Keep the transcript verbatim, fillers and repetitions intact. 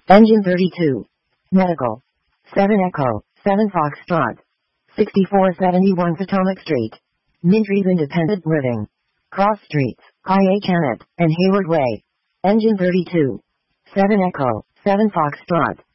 Engine thirty-two. Medical. seven Echo, seven Foxtrot. sixty-four seventy-one Potomac Street. Mintrees Independent Living. Cross Streets, High Canet, and Hayward Way. Engine thirty-two. seven Echo, seven Foxtrot.